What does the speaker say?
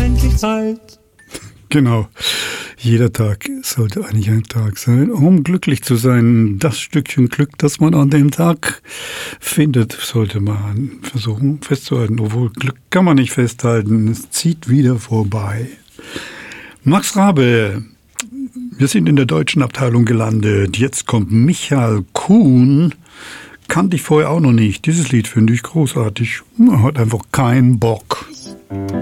endlich Zeit. Genau. Jeder Tag sollte eigentlich ein Tag sein, um glücklich zu sein. Das Stückchen Glück, das man an dem Tag findet, sollte man versuchen festzuhalten. Obwohl Glück kann man nicht festhalten, es zieht wieder vorbei. Max Rabe, wir sind in der deutschen Abteilung gelandet. Jetzt kommt Michael Kuhn. Kannte ich vorher auch noch nicht. Dieses Lied finde ich großartig. Man hat einfach keinen Bock.